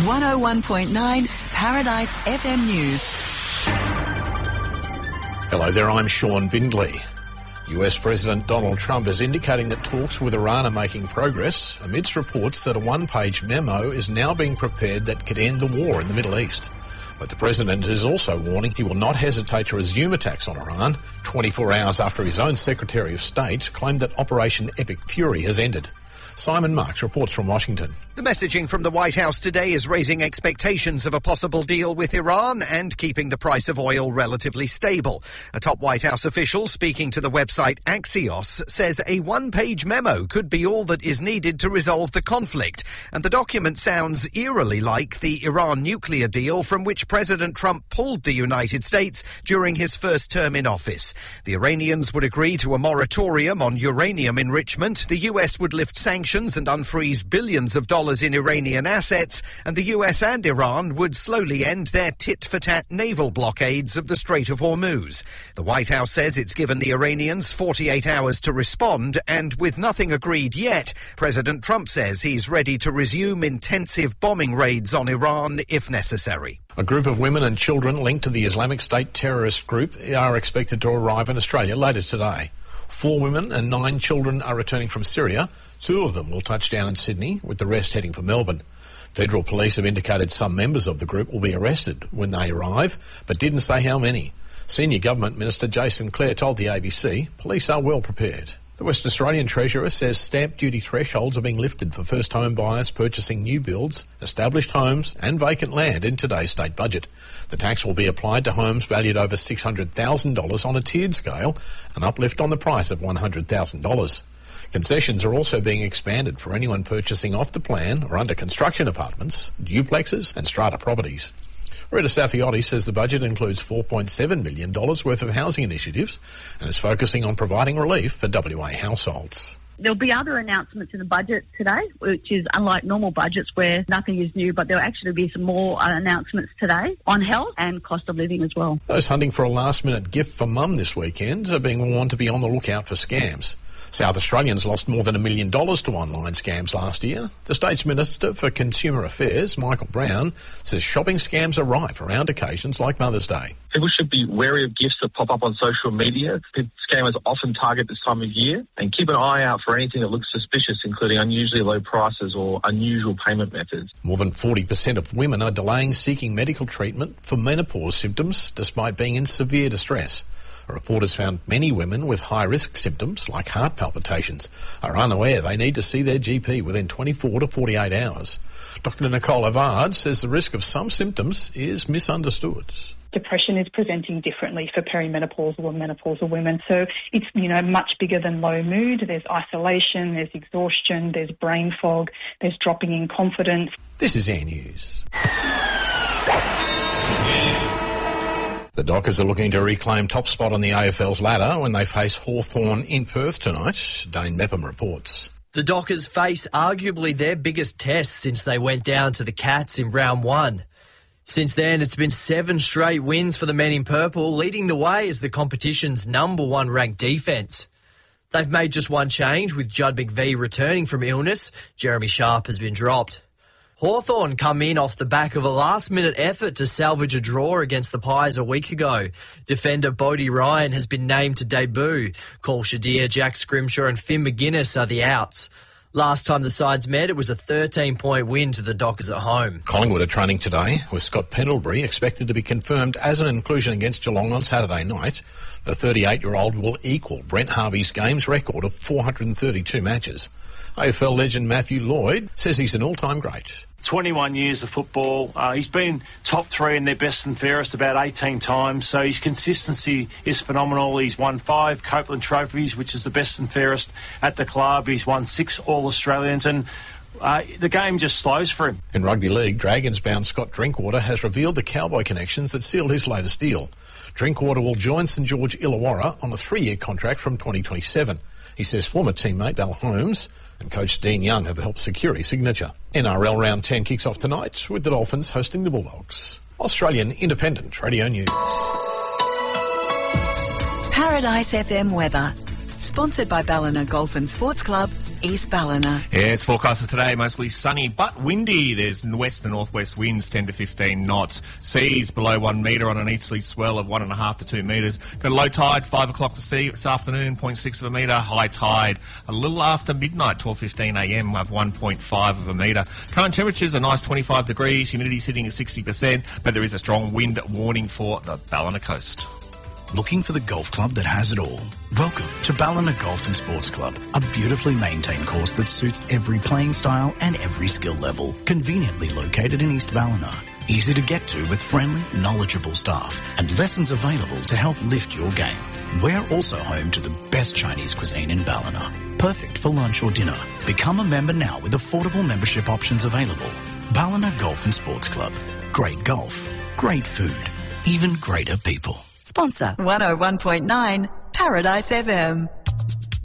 101.9 Paradise FM News. Hello there, I'm Sean Bindley. US President Donald Trump is indicating that talks with Iran are making progress amidst reports that a one-page memo is now being prepared that could end the war in the Middle East. But the president is also warning he will not hesitate to resume attacks on Iran 24 hours after his own Secretary of State claimed that Operation Epic Fury has ended. Simon Marks reports from Washington. The messaging from the White House today is raising expectations of a possible deal with Iran and keeping the price of oil relatively stable. A top White House official speaking to the website Axios says a one-page memo could be all that is needed to resolve the conflict. And the document sounds eerily like the Iran nuclear deal from which President Trump pulled the United States during his first term in office. The Iranians would agree to a moratorium on uranium enrichment. The US would lift sanctions and unfreeze billions of dollars in Iranian assets, and the US and Iran would slowly end their tit-for-tat naval blockades of the Strait of Hormuz. The White House says it's given the Iranians 48 hours to respond, and with nothing agreed yet, President Trump says he's ready to resume intensive bombing raids on Iran if necessary. A group of women and children linked to the Islamic State terrorist group are expected to arrive in Australia later today. 4 women and 9 children are returning from Syria. 2 of them will touch down in Sydney, with the rest heading for Melbourne. Federal police have indicated some members of the group will be arrested when they arrive, but didn't say how many. Senior Government Minister Jason Clare told the ABC police are well prepared. The West Australian Treasurer says stamp duty thresholds are being lifted for first home buyers purchasing new builds, established homes and vacant land in today's state budget. The tax will be applied to homes valued over $600,000 on a tiered scale, an uplift on the price of $100,000. Concessions are also being expanded for anyone purchasing off the plan or under construction apartments, duplexes and strata properties. Rita Safiotti says the budget includes $4.7 million worth of housing initiatives and is focusing on providing relief for WA households. There'll be other announcements in the budget today, which is unlike normal budgets where nothing is new, but there'll actually be some more announcements today on health and cost of living as well. Those hunting for a last-minute gift for mum this weekend are being warned to be on the lookout for scams. South Australians lost more than $1 million to online scams last year. The state's Minister for Consumer Affairs, Michael Brown, says shopping scams are rife around occasions like Mother's Day. People should be wary of gifts that pop up on social media. Scammers often target this time of year, and keep an eye out for anything that looks suspicious, including unusually low prices or unusual payment methods. More than 40% of women are delaying seeking medical treatment for menopause symptoms despite being in severe distress. A report has found many women with high-risk symptoms, like heart palpitations, are unaware they need to see their GP within 24 to 48 hours. Dr. Nicole Avard says the risk of some symptoms is misunderstood. Depression is presenting differently for perimenopausal or menopausal women. So it's, much bigger than low mood. There's isolation, there's exhaustion, there's brain fog, there's dropping in confidence. This is Air News. The Dockers are looking to reclaim top spot on the AFL's ladder when they face Hawthorn in Perth tonight. Dane Mepham reports. The Dockers face arguably their biggest test since they went down to the Cats in round 1. Since then, it's been 7 straight wins for the men in purple, leading the way as the competition's number 1 ranked defence. They've made just one change, with Judd McVie returning from illness. Jeremy Sharp has been dropped. Hawthorn come in off the back of a last-minute effort to salvage a draw against the Pies a week ago. Defender Bodie Ryan has been named to debut. Cole Shadir, Jack Scrimshaw and Finn McGuinness are the outs. Last time the sides met, it was a 13-point win to the Dockers at home. Collingwood are training today, with Scott Pendlebury expected to be confirmed as an inclusion against Geelong on Saturday night. The 38-year-old will equal Brent Harvey's games record of 432 matches. AFL legend Matthew Lloyd says he's an all-time great. 21 years of football. He's been top 3 in their best and fairest about 18 times, so his consistency is phenomenal. He's won 5 Copeland trophies, which is the best and fairest at the club. He's won 6 All-Australians, and the game just slows for him. In rugby league, Dragons-bound Scott Drinkwater has revealed the Cowboy connections that sealed his latest deal. Drinkwater will join St George Illawarra on a 3-year contract from 2027. He says former teammate Val Holmes and coach Dean Young have helped secure his signature. NRL Round 10 kicks off tonight with the Dolphins hosting the Bulldogs. Australian Independent Radio News. Paradise FM weather. Sponsored by Ballina Golf and Sports Club East Ballina. Yeah, it's forecasted today, mostly sunny but windy. There's west and northwest winds 10 to 15 knots. Seas below 1 metre on an easterly swell of 1.5 to 2 metres. Got a low tide, 5 o'clock this afternoon, 0.6 of a metre. High tide a little after midnight, 12:15am, of 1.5 of a metre. Current temperatures a nice 25 degrees, humidity sitting at 60%, but there is a strong wind warning for the Ballina coast. Looking for the golf club that has it all? Welcome to Ballina Golf and Sports Club, a beautifully maintained course that suits every playing style and every skill level. Conveniently located in East Ballina. Easy to get to with friendly, knowledgeable staff and lessons available to help lift your game. We're also home to the best Chinese cuisine in Ballina. Perfect for lunch or dinner. Become a member now with affordable membership options available. Ballina Golf and Sports Club. Great golf, great food, even greater people. Sponsor 101.9 Paradise FM.